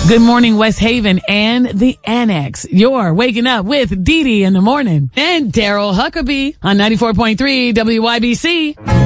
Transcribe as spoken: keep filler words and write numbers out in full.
Good morning, West Haven and the Annex. You're waking up with Dee Dee in the morning and Daryl Huckabee on ninety-four point three W Y B C.